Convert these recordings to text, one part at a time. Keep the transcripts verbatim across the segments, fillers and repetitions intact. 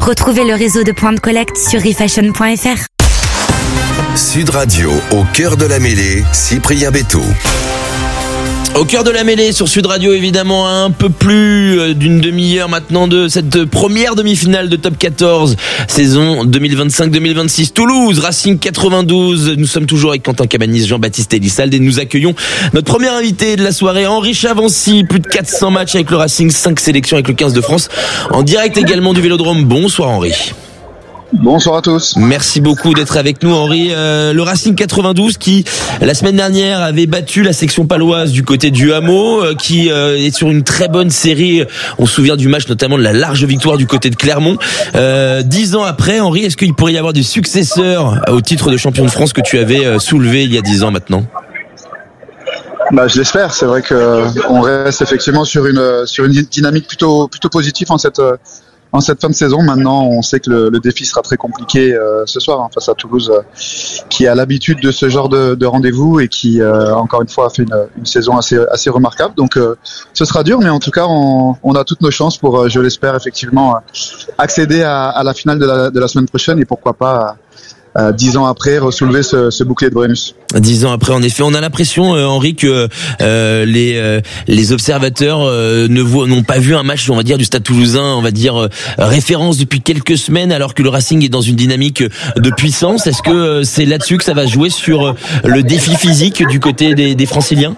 Retrouvez le réseau de points de collecte sur refashion point f r. Sud Radio, au cœur de la mêlée, Cyprien Bétaux. Au cœur de la mêlée sur Sud Radio, évidemment, à un peu plus d'une demi-heure maintenant de cette première demi-finale de Top quatorze, saison deux mille vingt-cinq deux mille vingt-six. Toulouse, Racing quatre-vingt-douze. Nous sommes toujours avec Quentin Cabanis, Jean-Baptiste Elissalde et nous accueillons notre premier invité de la soirée, Henri Chavancy. Plus de quatre cents matchs avec le Racing, cinq sélections avec le quinze de France. En direct également du Vélodrome. Bonsoir Henri. Bonsoir à tous. Merci beaucoup d'être avec nous Henri. Euh, le Racing quatre-vingt-douze qui la semaine dernière avait battu la section paloise du côté du Hameau, euh, qui euh, est sur une très bonne série. On se souvient du match notamment de la large victoire du côté de Clermont. Euh, dix ans après Henri, est-ce qu'il pourrait y avoir des successeurs au titre de champion de France que tu avais euh, soulevé il y a dix ans maintenant? Bah, je l'espère. C'est vrai que on reste effectivement sur une sur une dynamique plutôt plutôt positive en cette En cette fin de saison. Maintenant, on sait que le, le défi sera très compliqué euh, ce soir hein, face à Toulouse, euh, qui a l'habitude de ce genre de, de rendez-vous et qui, euh, encore une fois, a fait une, une saison assez, assez remarquable. Donc, euh, ce sera dur, mais en tout cas, on, on a toutes nos chances pour, euh, je l'espère, effectivement, euh, accéder à, à la finale de la, de la semaine prochaine et pourquoi pas Euh, dix ans après, ressoulever ce, ce bouclier de Brennus. Dix ans après, en effet, on a l'impression, euh, Henri, que euh, les euh, les observateurs euh, ne voient, n'ont pas vu un match, on va dire, du Stade Toulousain, on va dire euh, référence depuis quelques semaines, alors que le Racing est dans une dynamique de puissance. Est-ce que euh, c'est là-dessus que ça va jouer sur euh, le défi physique du côté des, des Franciliens?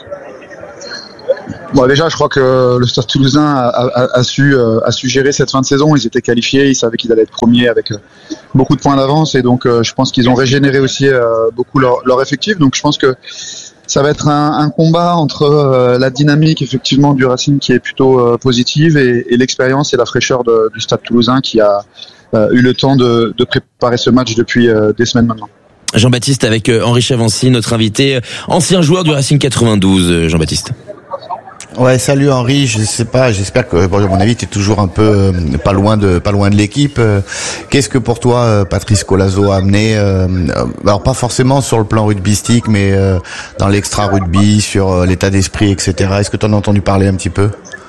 Bon, déjà, je crois que le Stade Toulousain a, a, a su euh, a su gérer cette fin de saison. Ils étaient qualifiés, ils savaient qu'ils allaient être premiers avec euh, beaucoup de points d'avance, et donc euh, je pense qu'ils ont régénéré aussi euh, beaucoup leur, leur effectif. Donc, je pense que ça va être un, un combat entre euh, la dynamique effectivement du Racing qui est plutôt euh, positive et, et l'expérience et la fraîcheur de, du Stade Toulousain qui a euh, eu le temps de, de préparer ce match depuis euh, des semaines maintenant. Jean-Baptiste avec euh, Henri Chavancy, notre invité, ancien joueur du Racing quatre-vingt-douze. Jean-Baptiste. Ouais, salut Henri, je sais pas, j'espère que, bon, à mon avis, tu es toujours un peu euh, pas loin de pas loin de l'équipe. Euh, qu'est-ce que pour toi euh, Patrice Colazo a amené euh, alors pas forcément sur le plan rugbystique, mais euh, dans l'extra rugby, sur euh, l'état d'esprit, et cetera. Est-ce que tu en as entendu parler un petit peu?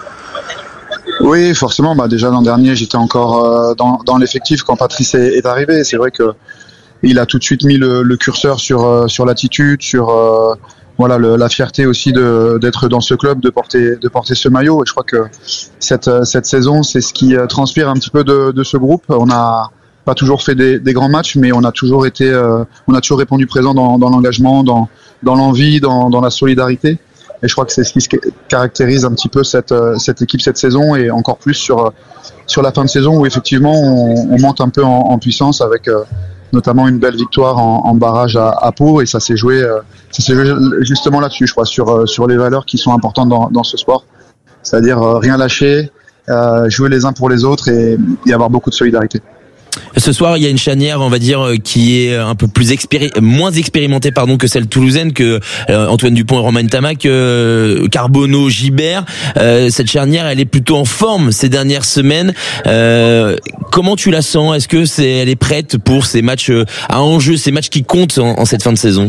Oui, forcément. Bah déjà l'an dernier, j'étais encore euh, dans, dans l'effectif quand Patrice est, est arrivé. C'est vrai que il a tout de suite mis le, le curseur sur euh, sur l'attitude, sur euh, voilà le, la fierté aussi de d'être dans ce club, de porter de porter ce maillot. Et je crois que cette cette saison, c'est ce qui transpire un petit peu de, de ce groupe. On n'a pas toujours fait des, des grands matchs, mais on a toujours été, euh, on a toujours répondu présent dans, dans l'engagement, dans dans l'envie, dans dans la solidarité. Et je crois que c'est ce qui caractérise un petit peu cette cette équipe cette saison, et encore plus sur sur la fin de saison où effectivement on, on monte un peu en, en puissance avec euh, notamment une belle victoire en, en barrage à, à Pau, et ça s'est joué, euh, ça s'est joué justement là-dessus, je crois, sur euh, sur les valeurs qui sont importantes dans, dans ce sport, c'est-à-dire euh, rien lâcher, euh, jouer les uns pour les autres et, et avoir beaucoup de solidarité. Ce soir, il y a une charnière, on va dire, qui est un peu plus expéri- moins expérimentée, pardon, que celle toulousaine, que euh, Antoine Dupont et Romain Ntamak, euh, Carbonneau, Gibert. Euh, cette charnière, elle est plutôt en forme ces dernières semaines. Euh, comment tu la sens? Est-ce que c'est, elle est prête pour ces matchs à enjeu, ces matchs qui comptent en, en cette fin de saison?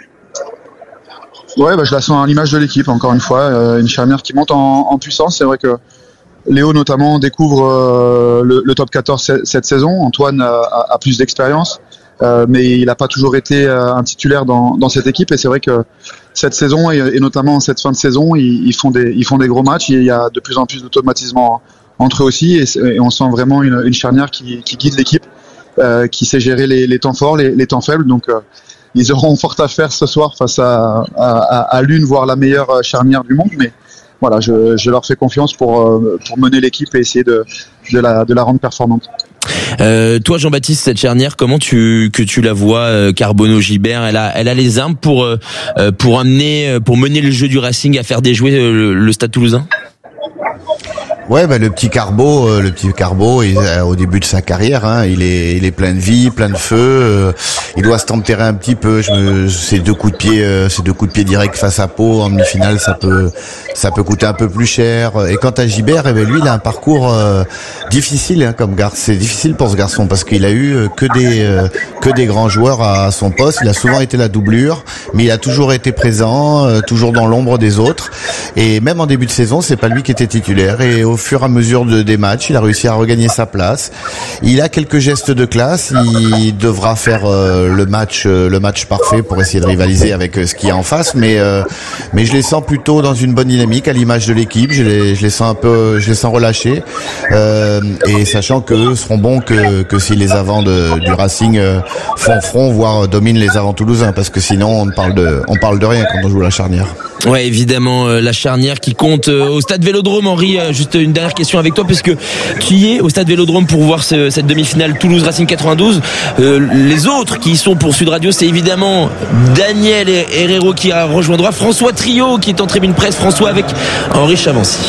Ouais, bah, je la sens à l'image de l'équipe, encore une fois, euh, une charnière qui monte en, en puissance. C'est vrai que Léo notamment découvre euh, le, le top quatorze cette saison. Antoine a, a plus d'expérience, euh, mais il n'a pas toujours été euh, un titulaire dans, dans cette équipe. Et c'est vrai que cette saison et, et notamment cette fin de saison, ils, ils font des ils font des gros matchs. Il y a de plus en plus d'automatisme entre eux aussi, et, et on sent vraiment une, une charnière qui, qui guide l'équipe, euh, qui sait gérer les, les temps forts, les, les temps faibles. Donc euh, ils auront fort à faire ce soir face à, à, à l'une, voire la meilleure charnière du monde, mais voilà, je, je leur fais confiance pour pour mener l'équipe et essayer de de la de la rendre performante. Euh, toi, Jean-Baptiste, cette charnière, comment tu que tu la vois, euh, Carbonneau, Gibert, elle a elle a les armes pour euh, pour amener pour mener le jeu du Racing à faire déjouer le, le Stade Toulousain? Ouais, bah le petit Carbo, euh, le petit Carbo, il, euh, au début de sa carrière, hein, il est, il est plein de vie, plein de feu. Euh, il doit se tempérer un petit peu. Je me, ces deux coups de pied, euh, ces deux coups de pied directs face à Pau en demi-finale, ça peut, ça peut coûter un peu plus cher. Et quant à Gibert, eh ben lui, il a un parcours euh, difficile, hein, comme garçon. C'est difficile pour ce garçon parce qu'il a eu que des, euh, que des grands joueurs à son poste. Il a souvent été la doublure, mais il a toujours été présent, euh, toujours dans l'ombre des autres. Et même en début de saison, c'est pas lui qui était titulaire. Et au au fur et à mesure de, des matchs. Il a réussi à regagner sa place. Il a quelques gestes de classe. Il devra faire euh, le match, euh, le match parfait pour essayer de rivaliser avec euh, ce qu'il y a en face. Mais, euh, mais je les sens plutôt dans une bonne dynamique, à l'image de l'équipe. Je les, je les sens un peu, je les sens relâchés, euh, et sachant qu'eux seront bons que, que si les avants de, du Racing euh, font front, voire dominent les avants toulousains, parce que sinon on parle de, on parle de rien quand on joue la charnière. Ouais, évidemment, euh, la charnière qui compte euh, au stade Vélodrome. Henri, euh, juste une dernière question avec toi, puisque tu y es au stade Vélodrome pour voir ce, cette demi-finale Toulouse Racing quatre-vingt-douze. Euh, les autres qui y sont pour Sud Radio, c'est évidemment Daniel Herrero qui rejoindra, François Trio qui est en tribune presse, François avec Henri Chavancy.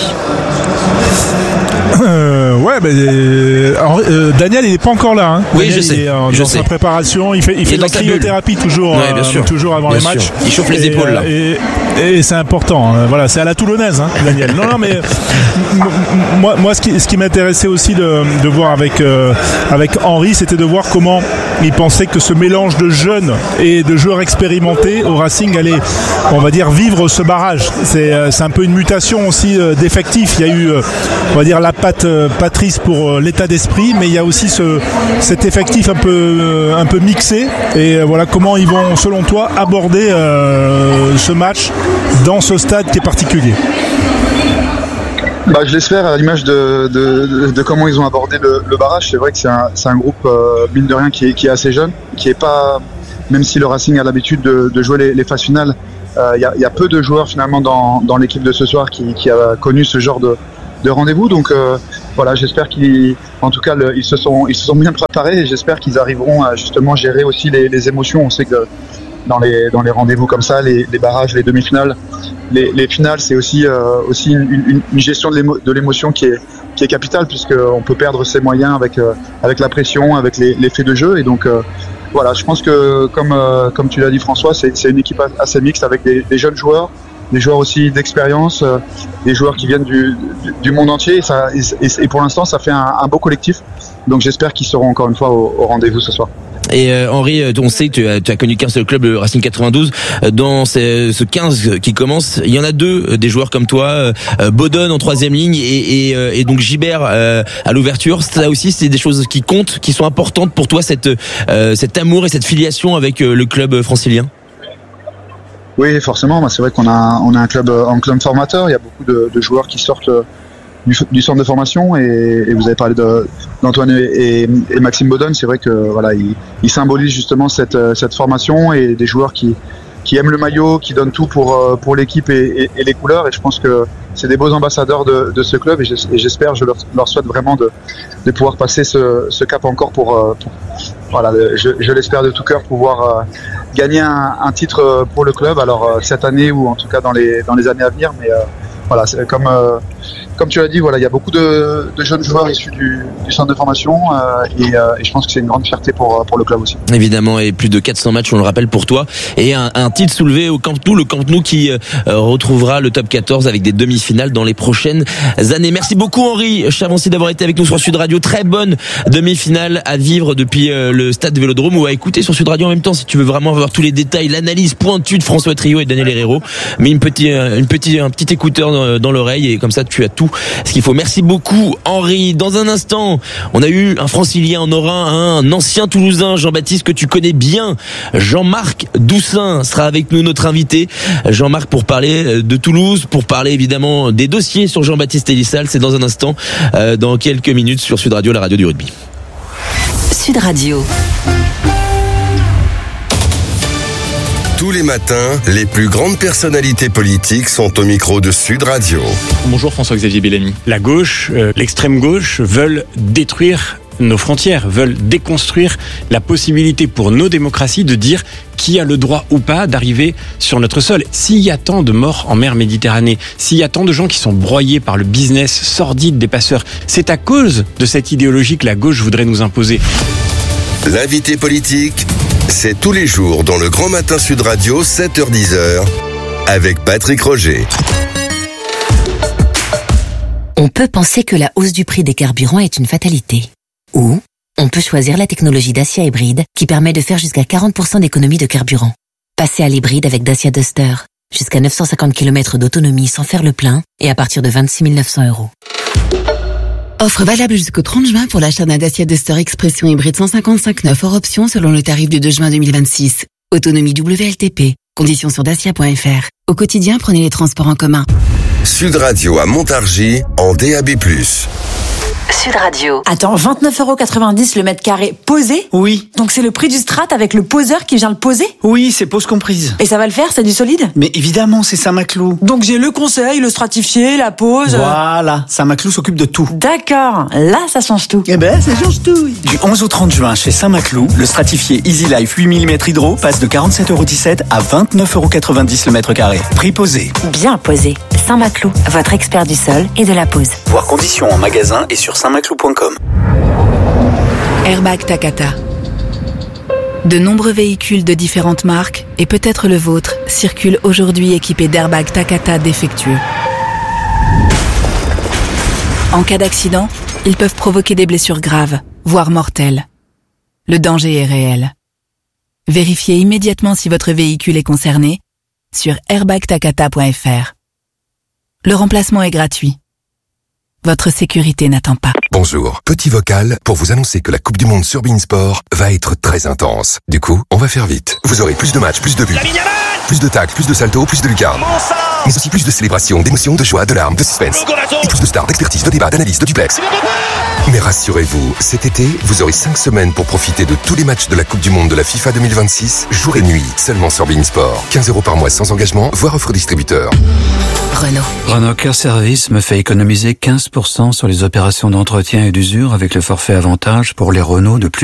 Euh, ouais, ben euh, euh, Daniel, il n'est pas encore là. Hein. Oui, Daniel, je sais. Il est euh, je dans sais. sa préparation. Il fait, il, il fait de la cryothérapie toujours, ouais, bien sûr. euh, toujours avant bien les matchs. Sûr. Il chauffe les et, épaules là. Et, et, et c'est important. Hein. Voilà, c'est à la toulonnaise, hein, Daniel. Non, non, mais moi, moi, ce qui, ce qui m'intéressait aussi de, de voir avec euh, avec Henri, c'était de voir comment il pensait que ce mélange de jeunes et de joueurs expérimentés au Racing allait, on va dire, vivre ce barrage. C'est, c'est un peu une mutation aussi euh, d'effectifs. Il y a eu, euh, on va dire, la patte euh, Patrice pour l'état d'esprit, mais il y a aussi ce, cet effectif un peu, un peu mixé. Et voilà comment ils vont, selon toi, aborder euh, ce match dans ce stade qui est particulier. Bah, je l'espère à l'image de, de, de, de comment ils ont abordé le, le barrage. C'est vrai que c'est un, c'est un groupe, euh, mine de rien, qui est, qui est assez jeune, qui est pas, même si le Racing a l'habitude de, de jouer les, les phases finales, il euh, y, a, y a peu de joueurs finalement dans, dans l'équipe de ce soir qui, qui a connu ce genre de de rendez-vous, donc euh, voilà, j'espère qu'ils, en tout cas, le, ils se sont, ils se sont bien préparés et j'espère qu'ils arriveront à justement gérer aussi les, les émotions. On sait que dans les dans les rendez-vous comme ça, les, les barrages, les demi-finales, les, les finales, c'est aussi euh, aussi une, une, une gestion de, l'émo, de l'émotion qui est qui est capitale, puisque on peut perdre ses moyens avec euh, avec la pression, avec les, les faits de jeu, et donc euh, voilà, je pense que comme euh, comme tu l'as dit, François, c'est, c'est une équipe assez mixte avec des, des jeunes joueurs, des joueurs aussi d'expérience, euh, des joueurs qui viennent du, du, du monde entier. Et, ça, et, et pour l'instant, ça fait un, un beau collectif. Donc j'espère qu'ils seront encore une fois au, au rendez-vous ce soir. Et euh, Henri, on sait que tu as, tu as connu qu'un seul club, le Racing quatre-vingt-douze. Dans ce, ce quinze qui commence, il y en a deux, des joueurs comme toi, euh, Bodon en troisième ligne et, et, et donc Gibert euh, à l'ouverture. Ça aussi, c'est des choses qui comptent, qui sont importantes pour toi, cette, euh, cet amour et cette filiation avec euh, le club francilien. Oui, forcément. C'est vrai qu'on a, on a un club, un club formateur. Il y a beaucoup de, de joueurs qui sortent du, du centre de formation, et, et vous avez parlé de, d'Antoine et, et, et Maxime Bodon. C'est vrai que voilà, ils, ils symbolisent justement cette, cette formation, et des joueurs qui, qui aiment le maillot, qui donnent tout pour, pour l'équipe et, et, et les couleurs. Et je pense que c'est des beaux ambassadeurs de, de ce club, et j'espère, je leur, leur souhaite vraiment de, de pouvoir passer ce, ce cap encore pour, pour voilà, je, je l'espère de tout cœur, pouvoir euh, gagner un, un titre pour le club. Alors euh, cette année, ou en tout cas dans les dans les années à venir, mais euh, voilà, c'est comme euh, comme tu l'as dit, voilà, il y a beaucoup de, de jeunes joueurs issus du, du centre de formation, euh, et, euh, et je pense que c'est une grande fierté pour pour le club aussi. Évidemment, et plus de quatre cents matchs, on le rappelle, pour toi, et un, un titre soulevé au Camp Nou, le Camp Nou qui euh, retrouvera le top quatorze avec des demi-finales dans les prochaines années. Merci beaucoup Henri Chavancy d'avoir été avec nous sur Sud Radio. Très bonne demi-finale à vivre depuis euh, le stade Vélodrome, ou à écouter sur Sud Radio en même temps si tu veux vraiment avoir tous les détails, l'analyse pointue de François Trio et Daniel Herrero. Mais une petite, une petite, un petit écouteur dans, dans l'oreille, et comme ça tu as tout ce qu'il faut. Merci beaucoup Henri. Dans un instant, on a eu un francilien, on aura un ancien Toulousain, Jean-Baptiste, que tu connais bien, Jean-Marc Doussin sera avec nous, notre invité. Jean-Marc, pour parler de Toulouse, pour parler évidemment des dossiers sur Jean-Baptiste Elissalde. C'est dans un instant, euh, dans quelques minutes, sur Sud Radio, la radio du rugby. Sud Radio. Tous les matins, les plus grandes personnalités politiques sont au micro de Sud Radio. Bonjour François-Xavier Bellamy. La gauche, euh, l'extrême gauche veulent détruire nos frontières, veulent déconstruire la possibilité pour nos démocraties de dire qui a le droit ou pas d'arriver sur notre sol. S'il y a tant de morts en mer Méditerranée, s'il y a tant de gens qui sont broyés par le business sordide des passeurs, c'est à cause de cette idéologie que la gauche voudrait nous imposer. L'invité politique, c'est tous les jours dans le Grand Matin Sud Radio, sept heures dix, avec Patrick Roger. On peut penser que la hausse du prix des carburants est une fatalité. Ou on peut choisir la technologie Dacia hybride qui permet de faire jusqu'à quarante pour cent d'économie de carburant. Passez à l'hybride avec Dacia Duster. Jusqu'à neuf cent cinquante kilomètres d'autonomie sans faire le plein et à partir de vingt-six mille neuf cents euros. Offre valable jusqu'au trente juin pour l'achat d'un Dacia Duster Expression hybride cent cinquante-cinq neuf hors option selon le tarif du deux juin deux mille vingt-six. Autonomie W L T P. Conditions sur dacia point f r. Au quotidien, prenez les transports en commun. Sud Radio à Montargis en D A B plus. Sud Radio. Attends, vingt-neuf euros quatre-vingt-dix le mètre carré posé ? Oui. Donc c'est le prix du strat avec le poseur qui vient le poser ? Oui, c'est pose comprise. Et ça va le faire, c'est du solide ? Mais évidemment, c'est Saint-Maclou. Donc j'ai le conseil, le stratifié, la pose... Voilà, Saint-Maclou s'occupe de tout. D'accord, là ça change tout. Eh ben, ça change tout. Du onze au trente juin, chez Saint-Maclou, le stratifié Easy Life huit millimètres hydro passe de quarante-sept euros dix-sept à vingt-neuf euros quatre-vingt-dix le mètre carré. Prix posé. Bien posé. Saint-Maclou, votre expert du sol et de la pose. Voir conditions en magasin et sur saint maclou point com. Airbag Takata. De nombreux véhicules de différentes marques, et peut-être le vôtre, circulent aujourd'hui équipés d'airbags Takata défectueux. En cas d'accident, ils peuvent provoquer des blessures graves, voire mortelles. Le danger est réel. Vérifiez immédiatement si votre véhicule est concerné sur airbag takata point f r. Le remplacement est gratuit. Votre sécurité n'attend pas. Bonjour, petit vocal pour vous annoncer que la Coupe du Monde sur beIN Sport va être très intense. Du coup, on va faire vite. Vous aurez plus de matchs, plus de buts, plus de tacles, plus de saltos, plus de lucarnes. Mais aussi plus de célébrations, d'émotions, de joie, de larmes, de suspense. Et plus de stars, d'expertise, de débats, d'analyse, de duplex. Mais rassurez-vous, cet été, vous aurez cinq semaines pour profiter de tous les matchs de la Coupe du Monde de la FIFA deux mille vingt-six, jour et nuit, seulement sur beIN Sport. quinze euros par mois sans engagement, voire offre distributeur. Renault. Renault Care Service me fait économiser quinze pour cent sur les opérations d'entretien et d'usure avec le forfait avantage pour les Renault de plus